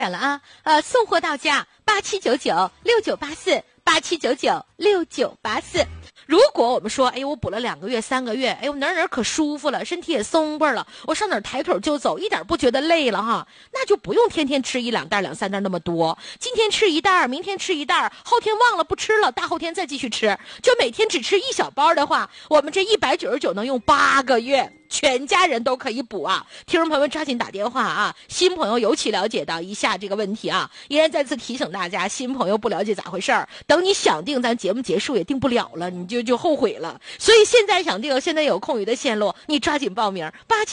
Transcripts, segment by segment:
了啊，送货到家8799698487996984。如果我们说，哎，我补了2个月、3个月，哎，我哪儿可舒服了，身体也松快了，我上哪儿抬腿就走，一点不觉得累了哈，那就不用天天吃1、2袋、2、3袋那么多。今天吃1袋，明天吃1袋，后天忘了不吃了，大后天再继续吃，就每天只吃1小包的话，我们这199能用8个月。全家人都可以补啊！听众朋友们抓紧打电话啊！新朋友尤其了解到一下这个问题啊！依然再次提醒大家，新朋友不了解咋回事儿，等你想定，咱节目结束也定不了了，你就后悔了。所以现在想定，现在有空余的线路，你抓紧报名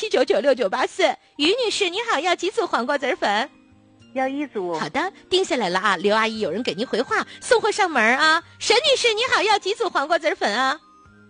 87996984。于女士你好，要几组黄瓜籽粉？ 要1组。 好的，定下来了啊！刘阿姨有人给您回话，送货上门啊！沈女士你好，要几组黄瓜籽粉啊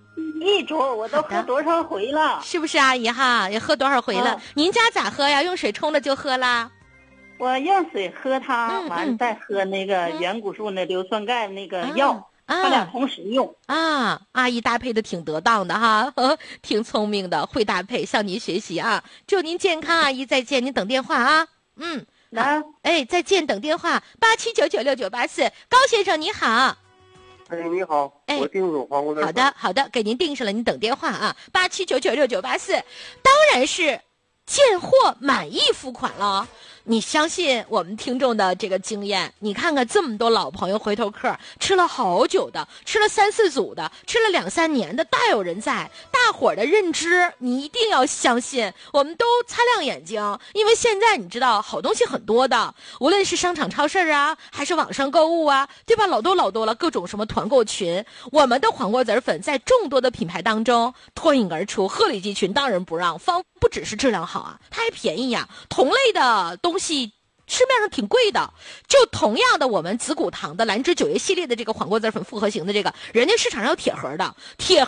？1组，我都喝多少回了？ 是不是阿姨哈？也喝多少回了？您家咋喝呀？用水冲了就喝啦？ 我用水喝它，完再喝那个元骨素那硫酸钙那个药，它俩同时用。 啊，阿姨搭配的挺得当的哈，挺聪明的，会搭配，向您学习啊！祝您健康，阿姨再见，您等电话啊。 来， 哎，再见，等电话87996984。高先生你好。 哎，你好，我订组黄瓜籽粉。 好的，给您订上了，您等电话啊，87996984，当然是见货满意付款了。你相信我们听众的这个经验，你看看这么多老朋友回头客，吃了好久的，吃了3、4组的，吃了2、3年的，大有人在。大伙儿的认知你一定要相信，我们都擦亮眼睛，因为现在你知道好东西很多的，无论是商场超市啊，还是网上购物啊，对吧？老多了，各种什么团购群，我们的黄瓜籽粉在众多的品牌当中脱颖而出，鹤立鸡群，当仁不让。不只是质量好啊，它还便宜呀。同类的东西市面上挺贵的，就同样的我们紫骨堂的兰芝9月系列的这个黄瓜籽粉复合型的这个，人家市场上有铁盒的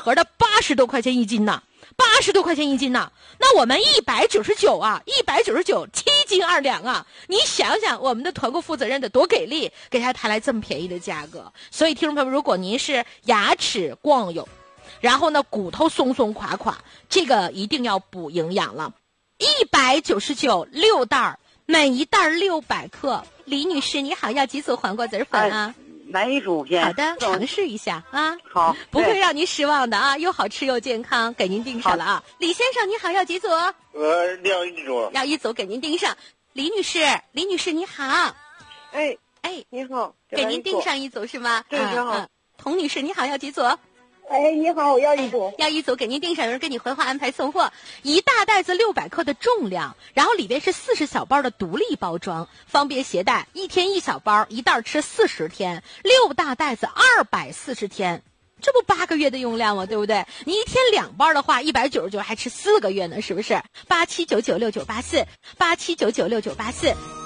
80多块钱一斤呢，80多块钱一斤呢。那我们199啊，199，7斤2两啊。你想想我们的团购负责人得多给力，给他谈来这么便宜的价格。所以听众朋友们，如果您是牙齿光有，然后呢骨头松松垮垮，这个一定要补营养了。199 6袋，每一袋600克。李女士你好，要几组黄瓜籽粉啊？ 来1组片。 好的，尝试一下啊。 好， 不会让您失望的啊，又好吃又健康，给您订上了啊。李先生你好，要几组？ 要1组。 要1组，给您订上。李女士你好。 哎，你好， 给您订上1组是吗？ 对，你好。 童女士你好，要几组？ 哎，你好，我要1组。 要1组，给您订上，有人给你回话安排送货。一大袋子600克的重量，然后里边是40小包的独立包装，方便携带，1天1小包，一袋吃40天，6大袋子240天。这不8个月的用量吗？对不对？你一天2包的话，199还吃4个月呢，是不是？87996984，87996984。